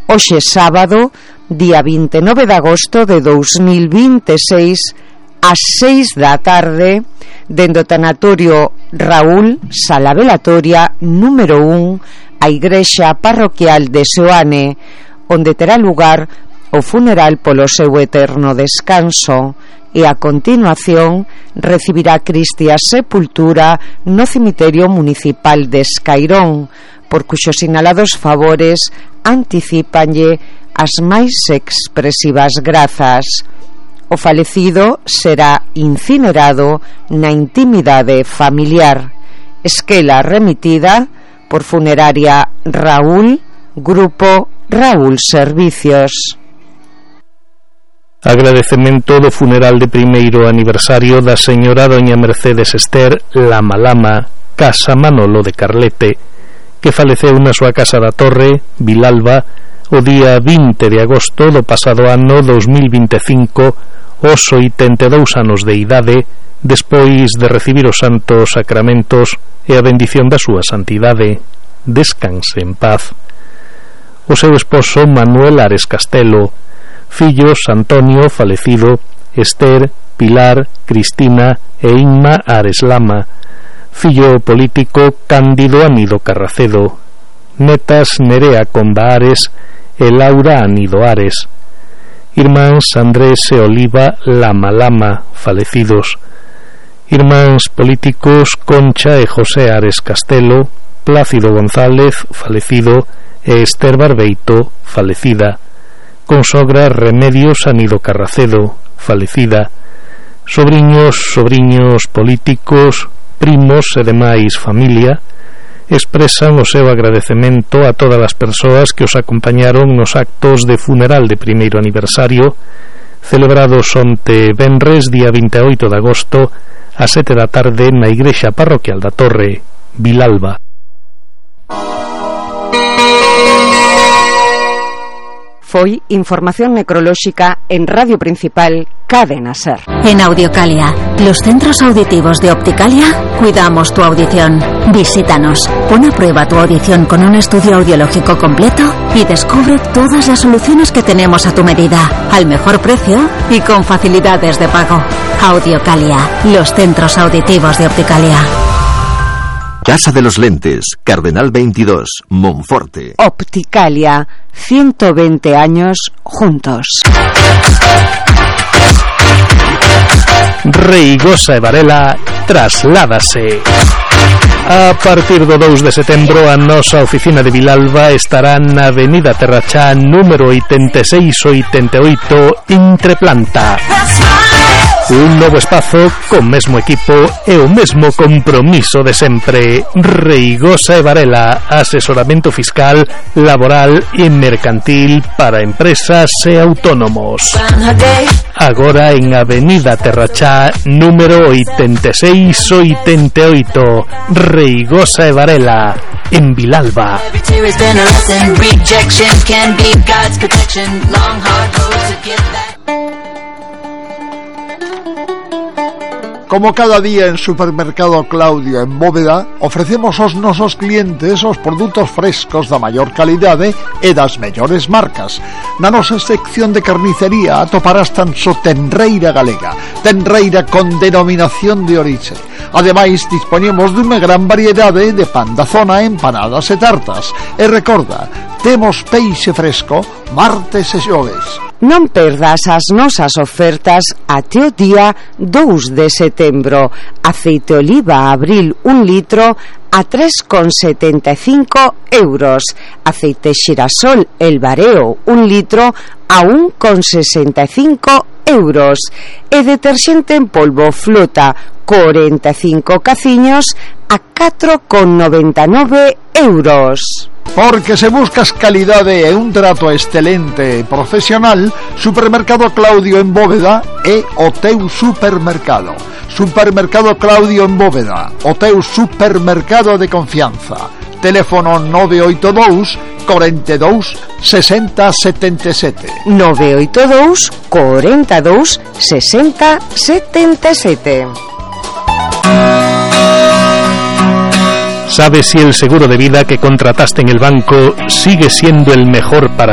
hoxe sábado, día 29 de agosto de 2026, ás 6 da tarde, dende o tanatorio Raúl Sala Velatoria número 1, a igrexa parroquial de Seoane, onde terá lugar o funeral polo seu eterno descanso, e a continuación recibirá Cristia sepultura no cemiterio municipal de Escairón, por cuxos sinalados favores anticípanlle as máis expresivas grazas. O falecido será incinerado na intimidade familiar. Esquela remitida por Funeraria Raúl, Grupo Raúl Servicios. Agradecemento do funeral de primeiro aniversario da señora doña Mercedes Ester Lama Lama, Casa Manolo de Carlete, que faleceu na súa casa da Torre, Vilalba, o día 20 de agosto do pasado ano 2025, aos 82 anos de idade, despois de recibir os santos sacramentos e a bendición da súa santidade. Descanse en paz. O seu esposo Manuel Ares Castelo, fillos Antonio, falecido, Ester, Pilar, Cristina e Inma Ares Lama, fillo político Cándido Anido Carracedo, netas Nerea Conda Ares e Laura Anido Ares, irmáns Andrés e Oliva Lama Lama, falecidos, irmáns políticos Concha e José Ares Castelo, Plácido González, falecido, e Ester Barbeito, falecida, consogra Remedios Anido Carracedo, falecida, sobriños políticos, primos e demais familia, expresan o seu agradecemento a todas as persoas que os acompañaron nos actos de funeral de primeiro aniversario celebrados onte venres día 28 de agosto a 7 da tarde na igrexa parroquial da Torre, Vilalba. Foi información necrolóxica en Radio Principal, Cadena Ser. En Audiocalia, los centros auditivos de Opticalia, cuidamos tu audición. Visítanos, pon a prueba tu audición con un estudio audiológico completo y descubre todas las soluciones que tenemos a tu medida, al mejor precio y con facilidades de pago. Audiocalia, los centros auditivos de Opticalia. Casa de los Lentes, Cardenal 22, Monforte. Opticalia, 120 años juntos. Reigosa e Varela trasládase. A partir do 2 de setembro a nosa oficina de Vilalba estará na Avenida Terrachá número 8688 Entreplanta. Un novo espazo con mesmo equipo e o mesmo compromiso de sempre. Reigosa e Varela, asesoramento fiscal, laboral e mercantil para empresas e autónomos. Agora en Avenida Terrachá número 8688 Reigosa e Varela, en Vilalba. Como cada día en Supermercado Claudio en Bóveda, ofrecemos aos nosos clientes os produtos frescos da maior calidade e das mellores marcas. Na nosa sección de carnicería atoparás tan só tenreira galega, tenreira con denominación de orixe. Ademais, dispoñemos dunha gran variedade de pan da zona, empanadas e tartas. E recorda, temos peixe fresco martes e xoves. Non perdas as nosas ofertas até o día 2 de setembro. Aceite oliva Abril 1 litro a 3,75 euros. Aceite xirasol El Bareo 1 litro a 1,65 euros. E deterxente en polvo Flota 45 caciños a 4,99 euros. Porque se buscas calidade e un trato excelente e profesional, Supermercado Claudio en Bóveda é o teu supermercado. Supermercado Claudio en Bóveda, o teu supermercado de confianza. Teléfono 982 42 60 77. 982 42 60 77. ¿Sabes si el seguro de vida que contrataste en el banco sigue siendo el mejor para